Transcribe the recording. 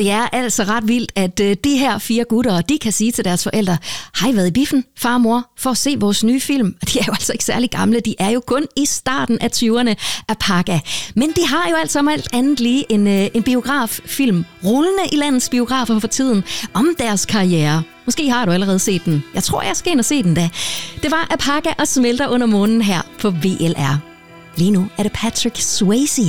Det er altså ret vildt, at de her 4 gutter, de kan sige til deres forældre, har I været i biffen, far og mor, for at se vores nye film? De er jo altså ikke særlig gamle, de er jo kun i starten af 20'erne af Paga. Men de har jo altså om alt andet lige en biograffilm rullende i landets biografer for tiden om deres karriere. Måske har du allerede set den. Jeg tror, jeg skal ind og se den da. Det var Apaga og Smelter under månen her på VLR. Lige nu er det Patrick Swayze.